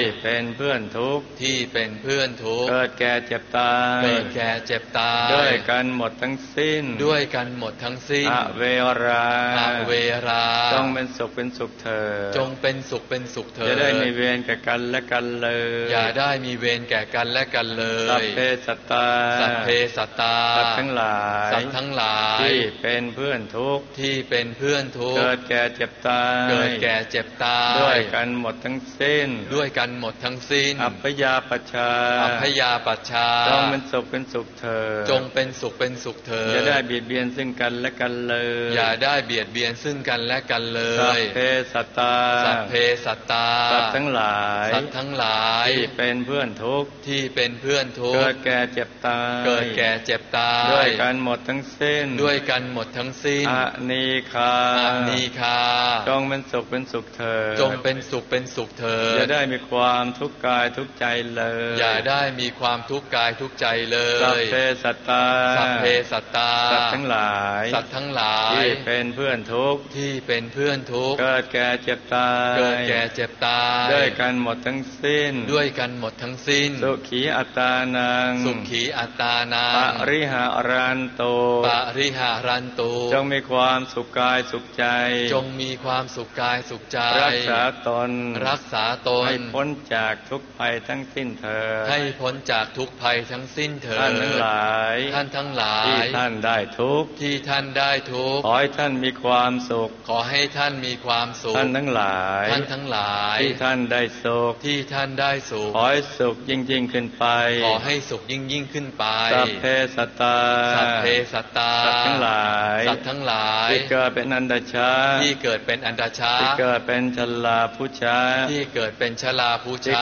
เป็นเพื่อนทุกข์ที่เป็นเพื่อนทุกข์เกิดแก่เจ็บตายเกิดแก่เจ็บตายด้วยกันหมดทั้งสิ้นด้วยกันหมดทั้งสิ้นอเวราจงเป็นสุขเป็นสุขเถิดจงเป็นสุขเป็นสุขเถิดจะได้มีเวรแก่กันและกันเลยอย่าได้มีเวรแก่กันและกันเลยสัพเพสัตตาสัพเพสัตตาสัตว์ทั้งหลายสัตว์ทั้งหลายที่เป็นเพื่อนทุกข์ที่เป็นเพื่อนทุกข์เกิดแก่เจ็บตายเกิดแก่เจ็บตายด้วยกันหมดทั้งสิ้นด้วยกันหมดทั้งสิ้นอัพพยาปัชชาอัพพยาปัชชาจงเป็นสุขเป็นสุขเถิดจงเป็นสุขเป็นสุขเถิดอย่าได้เบียดเบียนซึ่งกันและกันเลยอย่าได้เบียดเบียนซึ่งกันและกันเลยสัพเพสัตตาสัพเพสัตตาสัตว์ทั้งหลายสัตว์ทั้งหลายที่เป็นเพื่อนทุกข์ที่เป็นเพื่อนทุกข์เกิดแก่เจ็บตายเกิดแก่เจ็บตายด้วยกันหมดทั้งสิ้นด้วยกันหมดทั้งสิ้นอนีคาจงเป็นสุขเป็นสุขเถิดจงเป็นสุขเป็นสุขเถิดอย่าได้มีความทุกข์กายทุกข์ใจเลยอย่าได้มีความทุกข์กายทุกข์ใจเลยสัพเพสัตตาสัพเพสัตตาสัตว์ทั้งหลายสัตว์ทั้งหลายที่เป็นเพื่อนทุกข์ที่เป็นเพื่อนทุกข์เกิดแก่เจ็บตายเกิดแก่เจ็บตายด้วยกันหมดทั้งสิ้นด้วยกันหมดทั้งสิ้นสุขีอัตตานังสุขีอัตตานังปริหารันโตปริหารันโตจงมีความสุขกายสุขใจจงมีความสุขกายสุขใจรักษาตนให้พ้นจากทุกภัยทั้งสิ้นเถิดให้พ้นจากทุกภัยทั้งสิ้นเถิดท่านทั้งหลายที่ท่านได้ทุกข์ขอให้ท่านมีความสุขขอให้ท่านมีความสุขท่านทั้งหลายที่ท่านได้สุขขอให้สุขยิ่งขึ้นไปขอให้สุขยิ่งขึ้นไปสัพเพสัตตาสัพเพสัตตาสัตว์ทั้งหลายที่เกิดเป็นอันดชาที่เกิดเป็นชลาพุชาที่เกิดเป็นชลาพุชา